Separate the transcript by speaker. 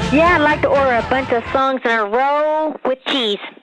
Speaker 1: Yeah, I'd like to order a bunch of songs in a row with cheese.